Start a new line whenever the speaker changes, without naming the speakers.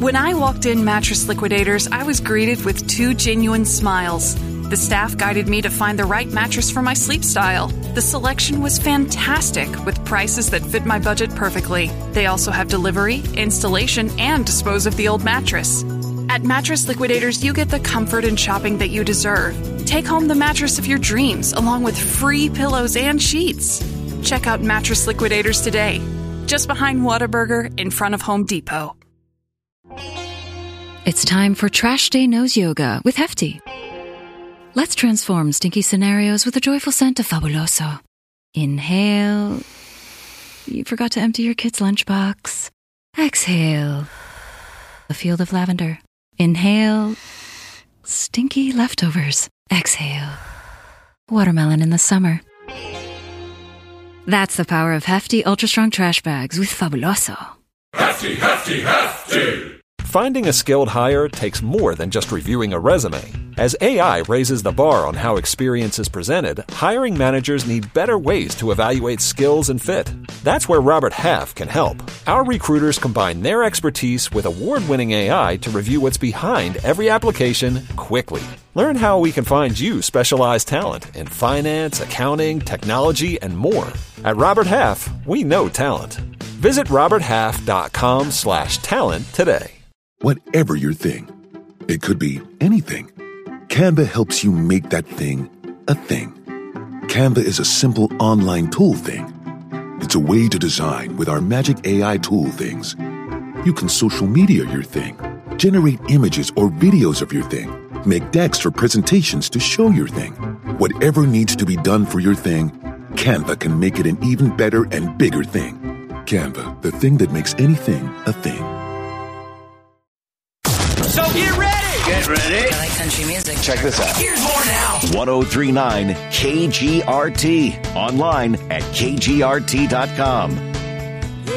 When I walked in Mattress Liquidators, I was greeted with 2 genuine smiles. The staff guided me to find the right mattress for my sleep style. The selection was fantastic, with prices that fit my budget perfectly. They also have delivery, installation, and dispose of the old mattress. At Mattress Liquidators, you get the comfort and shopping that you deserve. Take home the mattress of your dreams, along with free pillows and sheets. Check out Mattress Liquidators today, just behind Whataburger in front of Home Depot.
It's time for Trash Day Nose Yoga with Hefty. Let's transform stinky scenarios with a joyful scent of Fabuloso. Inhale. You forgot to empty your kid's lunchbox. Exhale. A field of lavender. Inhale. Stinky leftovers. Exhale. Watermelon in the summer. That's the power of Hefty Ultra Strong Trash Bags with Fabuloso.
Hefty, hefty, hefty!
Finding a skilled hire takes more than just reviewing a resume. As AI raises the bar on how experience is presented, hiring managers need better ways to evaluate skills and fit. That's where Robert Half can help. Our recruiters combine their expertise with award-winning AI to review what's behind every application quickly. Learn how we can find you specialized talent in finance, accounting, technology, and more. At Robert Half, we know talent. Visit roberthalf.com/talent today.
Whatever your thing, it could be anything. Canva helps you make that thing a thing. Canva is a simple online tool thing. It's a way to design with our magic AI tool things. You can social media your thing, generate images or videos of your thing, make decks for presentations to show your thing. Whatever needs to be done for your thing, Canva can make it an even better and bigger thing. Canva, the thing that makes anything a thing.
So get ready!
Get ready!
I like country music.
Check this out.
Here's more now.
1039 KGRT. Online at KGRT.com.